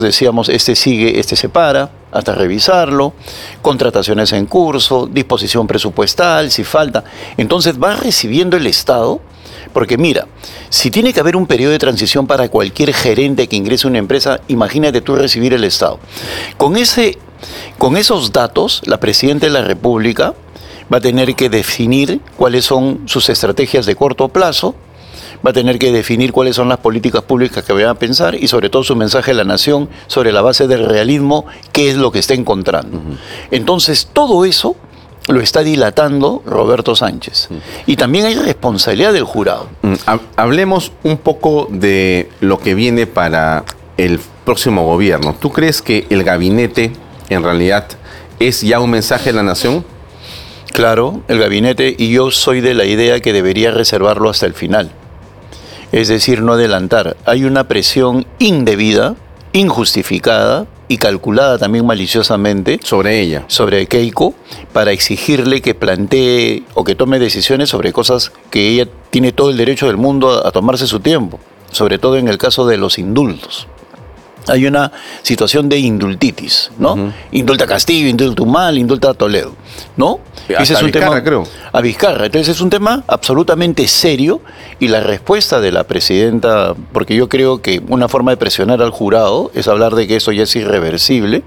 decíamos, este sigue, este se para, hasta revisarlo, contrataciones en curso, disposición presupuestal, si falta. Entonces va recibiendo el Estado, porque mira, si tiene que haber un periodo de transición para cualquier gerente que ingrese a una empresa, imagínate tú recibir el Estado. Con esos datos, la Presidenta de la República va a tener que definir cuáles son sus estrategias de corto plazo, va a tener que definir cuáles son las políticas públicas que van a pensar y sobre todo su mensaje a la nación sobre la base del realismo, qué es lo que está encontrando. Entonces, todo eso lo está dilatando Roberto Sánchez. Y también hay responsabilidad del jurado. Hablemos un poco de lo que viene para el próximo gobierno. ¿Tú crees que el gabinete, en realidad, es ya un mensaje a la nación? Claro, el gabinete, y yo soy de la idea que debería reservarlo hasta el final. Es decir, no adelantar. Hay una presión indebida, injustificada y calculada también maliciosamente sobre ella, sobre Keiko, para exigirle que plantee o que tome decisiones sobre cosas que ella tiene todo el derecho del mundo a tomarse su tiempo, sobre todo en el caso de los indultos. Hay una situación de indultitis, ¿no? Indulta a Castillo, indulta a Humala, indulta a Toledo, ¿no? Ese es un tema, creo. A Vizcarra. Entonces es un tema absolutamente serio y la respuesta de la presidenta, porque yo creo que una forma de presionar al jurado es hablar de que eso ya es irreversible.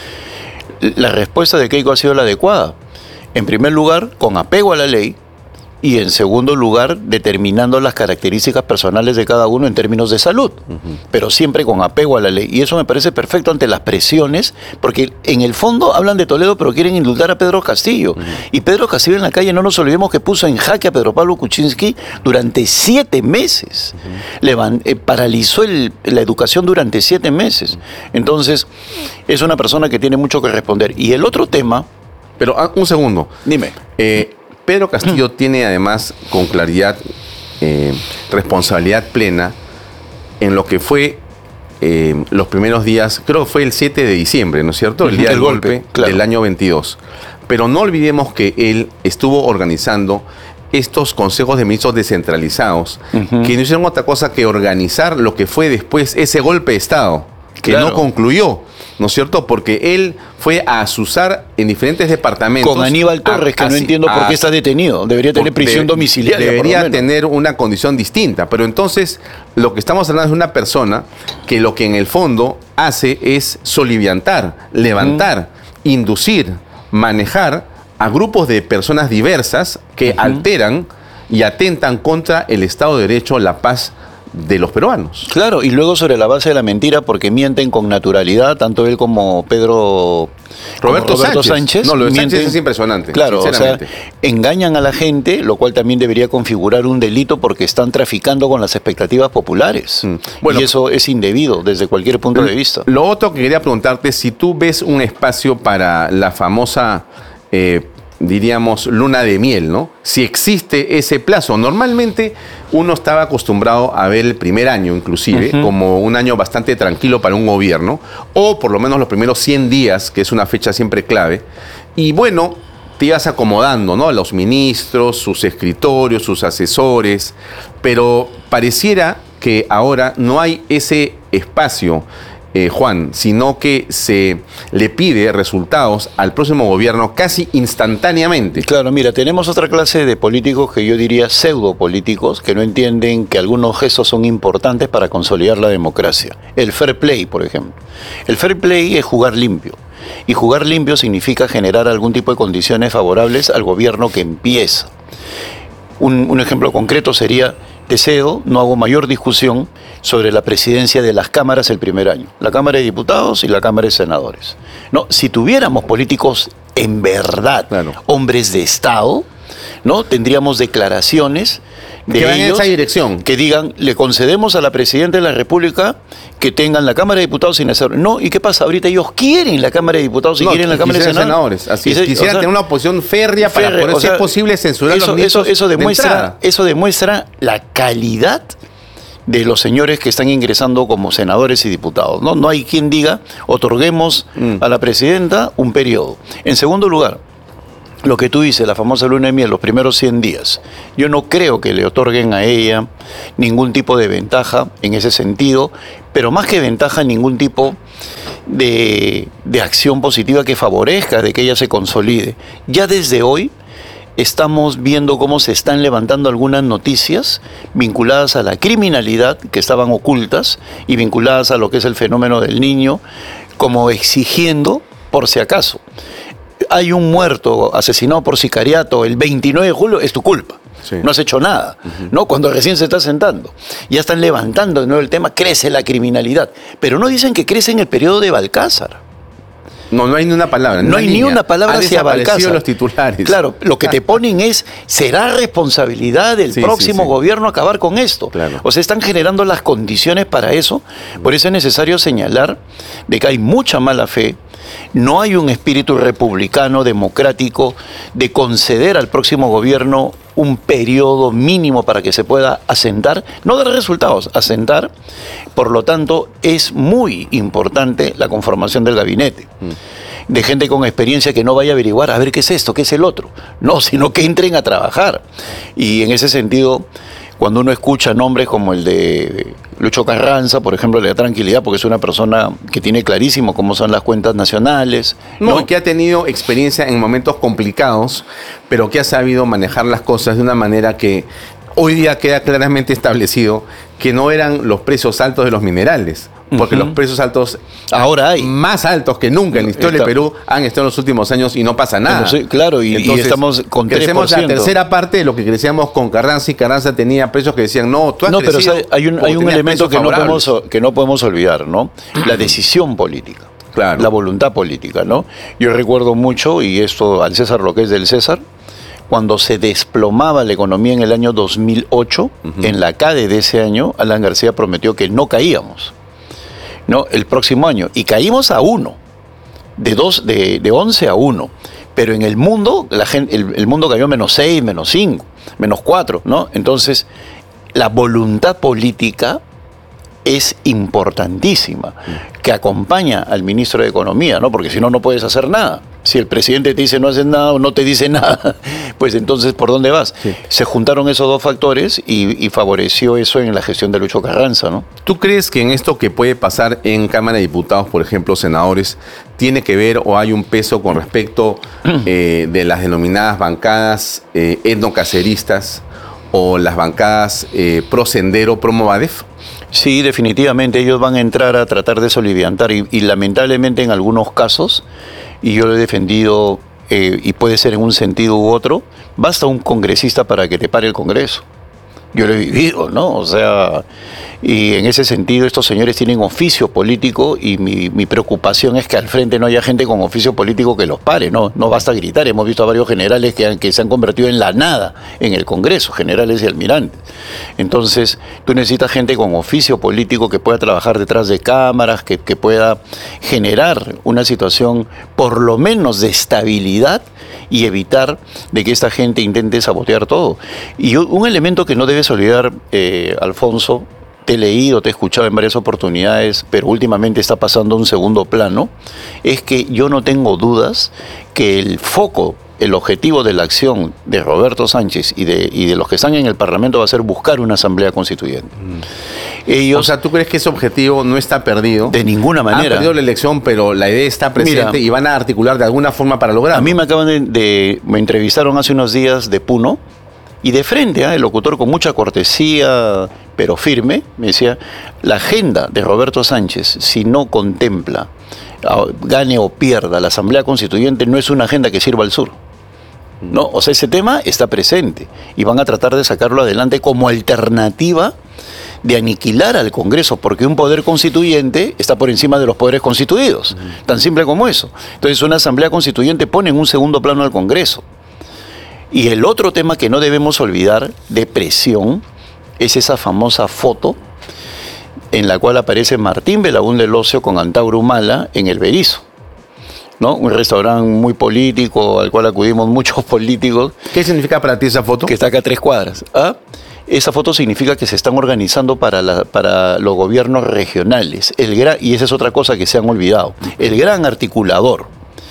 La respuesta de Keiko ha sido la adecuada. En primer lugar, con apego a la ley. Y en segundo lugar, determinando las características personales de cada uno en términos de salud, pero siempre con apego a la ley. Y eso me parece perfecto ante las presiones, porque en el fondo hablan de Toledo, pero quieren indultar a Pedro Castillo. Y Pedro Castillo en la calle, no nos olvidemos que puso en jaque a Pedro Pablo Kuczynski durante 7 meses. Paralizó la educación durante 7 meses. Entonces, es una persona que tiene mucho que responder. Y el otro tema... Pero, un segundo. Dime. Pedro Castillo tiene además con claridad responsabilidad plena en lo que fue los primeros días, creo que fue el 7 de diciembre, ¿no es cierto? El día del golpe claro. Del año 22. Pero no olvidemos que él estuvo organizando estos consejos de ministros descentralizados, que no hicieron otra cosa que organizar lo que fue después ese golpe de Estado, que no concluyó, ¿no es cierto? Porque él fue a azuzar en diferentes departamentos. Con Aníbal Torres, que no entiendo por qué está detenido. Debería tener prisión domiciliaria. Debería tener una condición distinta. Pero entonces, lo que estamos hablando es de una persona que lo que en el fondo hace es soliviantar, levantar, inducir, manejar a grupos de personas diversas que alteran y atentan contra el Estado de Derecho, la paz de los peruanos. Claro, y luego sobre la base de la mentira, porque mienten con naturalidad, tanto él como Roberto Sánchez. No, lo de Sánchez es impresionante. Claro, o sea, engañan a la gente, lo cual también debería configurar un delito porque están traficando con las expectativas populares. Bueno, y eso es indebido desde cualquier punto de vista. Lo otro que quería preguntarte, si tú ves un espacio para la famosa... diríamos, luna de miel, ¿no? Si existe ese plazo. Normalmente uno estaba acostumbrado a ver el primer año, inclusive, como un año bastante tranquilo para un gobierno, o por lo menos los primeros 100 días, que es una fecha siempre clave, y bueno, te ibas acomodando, ¿no? A los ministros, sus escritorios, sus asesores, pero pareciera que ahora no hay ese espacio, Juan, sino que se le pide resultados al próximo gobierno casi instantáneamente. Claro, mira, tenemos otra clase de políticos que yo diría pseudopolíticos, que no entienden que algunos gestos son importantes para consolidar la democracia. El fair play, por ejemplo. El fair play es jugar limpio. Y jugar limpio significa generar algún tipo de condiciones favorables al gobierno que empieza. Un ejemplo concreto sería... Deseo, no hago mayor discusión sobre la presidencia de las cámaras el primer año. La Cámara de Diputados y la Cámara de Senadores. No, si tuviéramos políticos en verdad, hombres de Estado, ¿no? Tendríamos declaraciones de que van ellos en esa dirección. Que digan, le concedemos a la Presidenta de la República que tengan la Cámara de Diputados sin hacer. No, ¿y qué pasa? Ahorita ellos quieren la Cámara de Diputados y quieren la Cámara de Senadores. Así es. Quisieran tener una oposición férrea para poder ser posible censurar los ministros. Eso demuestra la calidad de los señores que están ingresando como senadores y diputados. No hay quien diga, otorguemos a la Presidenta un periodo. En segundo lugar, lo que tú dices, la famosa luna de miel, los primeros 100 días. Yo no creo que le otorguen a ella ningún tipo de ventaja en ese sentido, pero más que ventaja, ningún tipo de acción positiva que favorezca de que ella se consolide. Ya desde hoy estamos viendo cómo se están levantando algunas noticias vinculadas a la criminalidad que estaban ocultas y vinculadas a lo que es el fenómeno del Niño, como exigiendo, por si acaso, hay un muerto asesinado por sicariato el 29 de julio, es tu culpa. Sí. No has hecho nada, ¿no? Cuando recién se está sentando. Ya están levantando de nuevo el tema, crece la criminalidad. Pero no dicen que crece en el periodo de Balcázar. No hay ni una palabra. No hay ni una palabra hacia Balcázar. Los titulares. Claro, lo que te ponen es, ¿será responsabilidad del próximo gobierno acabar con esto? Claro. O sea, están generando las condiciones para eso. Por eso es necesario señalar de que hay mucha mala fe. No hay un espíritu republicano, democrático, de conceder al próximo gobierno un periodo mínimo para que se pueda asentar, no dar resultados, asentar. Por lo tanto, es muy importante la conformación del gabinete. De gente con experiencia que no vaya a averiguar, a ver qué es esto, qué es el otro. No, sino que entren a trabajar. Y en ese sentido, cuando uno escucha nombres como el de Lucho Carranza, por ejemplo, le da tranquilidad porque es una persona que tiene clarísimo cómo son las cuentas nacionales. No, que ha tenido experiencia en momentos complicados, pero que ha sabido manejar las cosas de una manera que hoy día queda claramente establecido que no eran los precios altos de los minerales, porque los precios altos ahora hay más altos que nunca en la historia de Perú han estado en los últimos años y no pasa nada. Claro, y estamos con 3%. Crecemos la tercera parte de lo que crecíamos con Carranza, y Carranza tenía precios que decían, no, tú has crecido. Pero hay un elemento que no podemos olvidar, ¿no? La decisión política. Claro. La voluntad política, ¿no? Yo recuerdo mucho, y esto al César lo que es del César, cuando se desplomaba la economía en el año 2008, en la CADE de ese año, Alan García prometió que no caíamos, ¿no? El próximo año. Y caímos a 1, de 11 a 1. Pero en el mundo, el mundo cayó -6, -5, -4, ¿no? Entonces, la voluntad política es importantísima, que acompaña al ministro de Economía, ¿no? Porque si no, no puedes hacer nada. Si el presidente te dice no haces nada o no te dice nada, pues entonces, ¿por dónde vas? Sí. Se juntaron esos dos factores y favoreció eso en la gestión de Lucho Carranza, ¿no? ¿Tú crees que en esto que puede pasar en Cámara de Diputados, por ejemplo, senadores, tiene que ver o hay un peso con respecto de las denominadas bancadas etnocaceristas o las bancadas pro Sendero, pro Movadef? Sí, definitivamente ellos van a entrar a tratar de soliviantar y lamentablemente en algunos casos, y yo lo he defendido y puede ser en un sentido u otro, basta un congresista para que te pare el Congreso. Yo lo he vivido, ¿no? O sea, y en ese sentido estos señores tienen oficio político y mi preocupación es que al frente no haya gente con oficio político que los pare, ¿no? No basta gritar. Hemos visto a varios generales que se han convertido en la nada en el Congreso, generales y almirantes. Entonces, tú necesitas gente con oficio político que pueda trabajar detrás de cámaras, que pueda generar una situación por lo menos de estabilidad y evitar de que esta gente intente sabotear todo. Y un elemento que no debes olvidar, Alfonso, te he leído, te he escuchado en varias oportunidades, pero últimamente está pasando a un segundo plano, es que yo no tengo dudas que el foco, el objetivo de la acción de Roberto Sánchez y de los que están en el Parlamento va a ser buscar una asamblea constituyente. Ellos, o sea, ¿tú crees que ese objetivo no está perdido? De ninguna manera. Han perdido la elección, pero la idea está presente. Mira, y van a articular de alguna forma para lograrlo. A mí me entrevistaron hace unos días de Puno, y de frente, el locutor con mucha cortesía, pero firme, me decía, la agenda de Roberto Sánchez, si no contempla, gane o pierda la Asamblea Constituyente, no es una agenda que sirva al sur. ¿No? O sea, ese tema está presente y van a tratar de sacarlo adelante como alternativa de aniquilar al Congreso, porque un poder constituyente está por encima de los poderes constituidos, tan simple como eso. Entonces una Asamblea Constituyente pone en un segundo plano al Congreso. Y el otro tema que no debemos olvidar de presión es esa famosa foto en la cual aparece Martín Belaúnde del Ocio con Antauro Humala en el Berizo, ¿no? Un restaurante muy político al cual acudimos muchos políticos. ¿Qué significa para ti esa foto? Que está acá a 3 cuadras. Esa foto significa que se están organizando para los gobiernos regionales. Y esa es otra cosa que se han olvidado. El gran articulador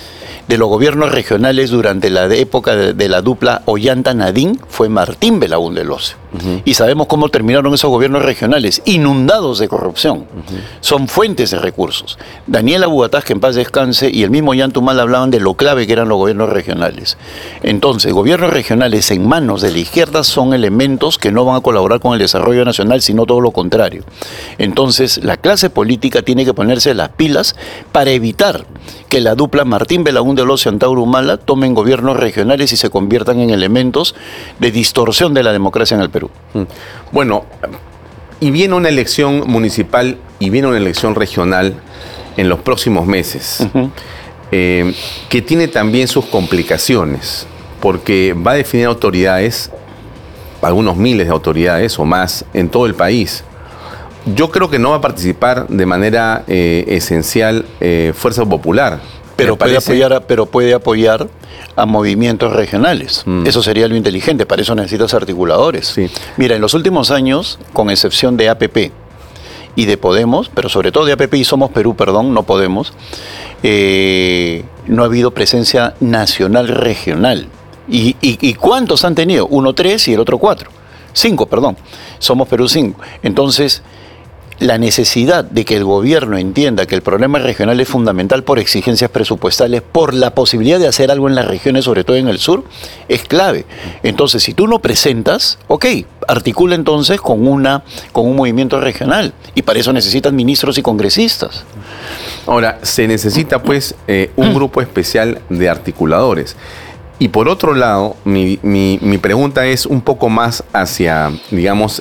de los gobiernos regionales durante la época de la dupla Ollanta-Nadín fue Martín Belaúnde Loce. Y sabemos cómo terminaron esos gobiernos regionales, inundados de corrupción. Son fuentes de recursos. Daniel Abugataz, que en paz descanse, y el mismo Ollantumal hablaban de lo clave que eran los gobiernos regionales. Entonces, gobiernos regionales en manos de la izquierda son elementos que no van a colaborar con el desarrollo nacional, sino todo lo contrario. Entonces, la clase política tiene que ponerse las pilas para evitar que la dupla Martín Belaúnde Loce y Antauro Humala tomen gobiernos regionales y se conviertan en elementos de distorsión de la democracia en el Perú. Bueno, y viene una elección municipal y viene una elección regional en los próximos meses, que tiene también sus complicaciones, porque va a definir autoridades, algunos miles de autoridades o más en todo el país. Yo creo que no va a participar de manera esencial Fuerza Popular. Pero puede apoyar a movimientos regionales. Eso sería lo inteligente. Para eso necesitas articuladores. Sí. Mira, en los últimos años, con excepción de APP y de Podemos, pero sobre todo de APP y Somos Perú, perdón, no Podemos, no ha habido presencia nacional regional. ¿Y cuántos han tenido? Uno 3 y el otro 4. 5, perdón. Somos Perú 5. Entonces, la necesidad de que el gobierno entienda que el problema regional es fundamental por exigencias presupuestales, por la posibilidad de hacer algo en las regiones, sobre todo en el sur, es clave. Entonces, si tú no presentas, articula entonces con un movimiento regional. Y para eso necesitas ministros y congresistas. Ahora, se necesita pues un grupo especial de articuladores. Y por otro lado, mi pregunta es un poco más hacia, digamos,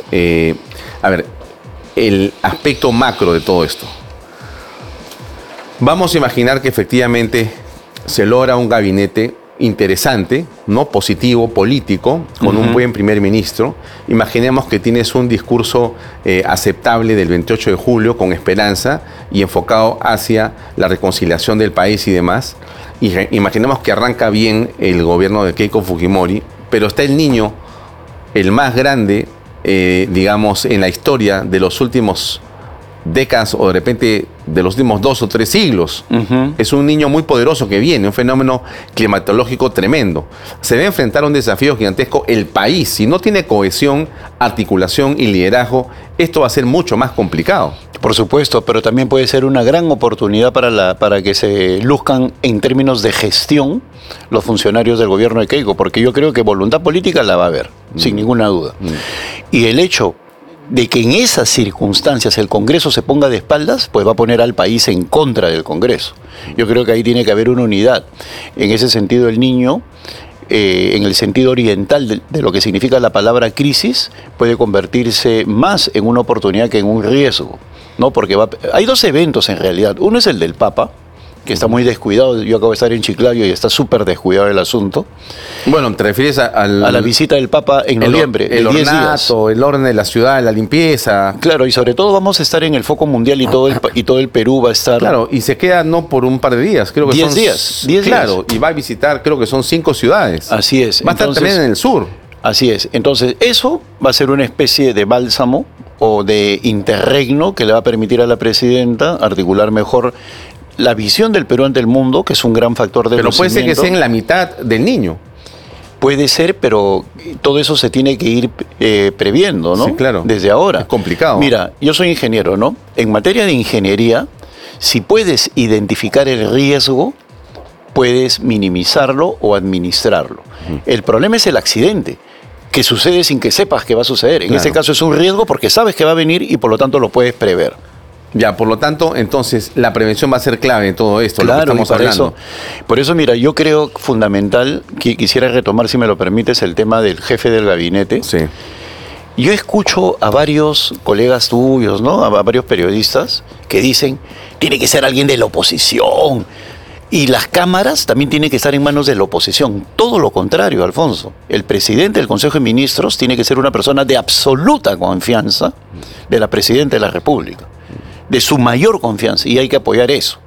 el aspecto macro de todo esto. Vamos a imaginar que efectivamente se logra un gabinete interesante, ¿no? Positivo, político, con un buen primer ministro. Imaginemos que tienes un discurso aceptable del 28 de julio con esperanza y enfocado hacia la reconciliación del país y demás. Y imaginemos que arranca bien el gobierno de Keiko Fujimori, pero está el niño, el más grande, digamos, en la historia de los últimos décadas o de repente de los últimos 2 o 3 siglos. Es un niño muy poderoso que viene, un fenómeno climatológico tremendo. Se debe enfrentar a un desafío gigantesco el país. Si no tiene cohesión, articulación y liderazgo, esto va a ser mucho más complicado. Por supuesto, pero también puede ser una gran oportunidad para que se luzcan en términos de gestión los funcionarios del gobierno de Keiko, porque yo creo que voluntad política la va a haber, sin ninguna duda. Y el hecho de que en esas circunstancias el Congreso se ponga de espaldas, pues va a poner al país en contra del Congreso. Yo creo que ahí tiene que haber una unidad. En ese sentido, el niño, en el sentido oriental de lo que significa la palabra crisis, puede convertirse más en una oportunidad que en un riesgo, ¿no? Porque hay 2 eventos en realidad. Uno es el del Papa, que está muy descuidado. Yo acabo de estar en Chiclayo y está súper descuidado el asunto. Bueno, ¿te refieres a la visita del Papa en noviembre? El ornato, el orden de la ciudad, la limpieza. Claro, y sobre todo vamos a estar en el foco mundial y todo el Perú va a estar... Claro, y se queda no por un par de días, creo que 10 días. 10 días. Claro, y va a visitar, creo que son 5 ciudades. Así es. Va a estar también en el sur. Así es. Entonces, eso va a ser una especie de bálsamo o de interregno que le va a permitir a la presidenta articular mejor la visión del Perú ante el mundo, que es un gran factor de conocimiento. Pero puede ser que sea en la mitad del niño. Puede ser, pero todo eso se tiene que ir previendo, ¿no? Sí, claro. Desde ahora. Es complicado. Mira, yo soy ingeniero, ¿no? En materia de ingeniería, si puedes identificar el riesgo, puedes minimizarlo o administrarlo. El problema es el accidente, que sucede sin que sepas que va a suceder. En este caso es un riesgo porque sabes que va a venir y por lo tanto lo puedes prever. Ya, por lo tanto, entonces, la prevención va a ser clave en todo esto, claro, lo que estamos hablando. Por eso, mira, yo creo fundamental, que quisiera retomar, si me lo permites, el tema del jefe del gabinete. Sí. Yo escucho a varios colegas tuyos, ¿no? A varios periodistas que dicen, tiene que ser alguien de la oposición. Y las cámaras también tienen que estar en manos de la oposición. Todo lo contrario, Alfonso. El presidente del Consejo de Ministros tiene que ser una persona de absoluta confianza de la Presidenta de la República, de su mayor confianza, y hay que apoyar eso.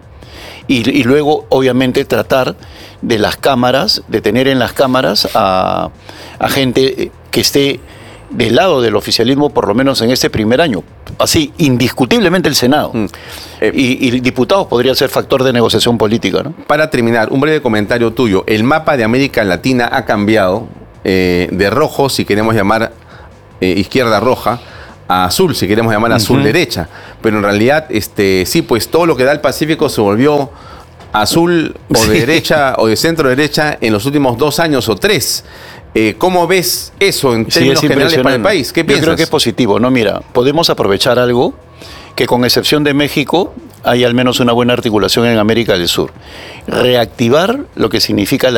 Y luego, obviamente, tratar de las cámaras, de tener en las cámaras a gente que esté del lado del oficialismo, por lo menos en este primer año. Así, indiscutiblemente el Senado. Y diputados podría ser factor de negociación política, ¿no? Para terminar, un breve comentario tuyo. El mapa de América Latina ha cambiado de rojo, si queremos llamar izquierda roja, a azul, si queremos llamar azul derecha. Pero en realidad, sí, pues todo lo que da el Pacífico se volvió azul o de derecha o de centro derecha en los últimos 2 años o 3. ¿Cómo ves eso en términos generales para el país? ¿Qué piensas? Yo creo que es positivo, ¿no? Mira, podemos aprovechar algo que, con excepción de México, hay al menos una buena articulación en América del Sur. Reactivar lo que significa la